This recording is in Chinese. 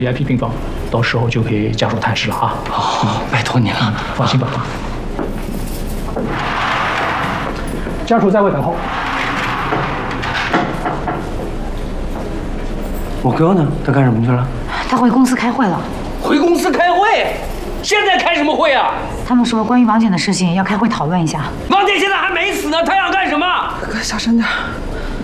VIP 病房，到时候就可以家属探视了啊。 好，拜托您了， 放心吧。家属在外等候。 我哥呢？他干什么去了？ 他回公司开会了。 回公司开会？现在开什么会啊？ 他们说关于王姐的事情要开会讨论一下。 王姐现在还没死呢，她想干什么？ 哥，小声点。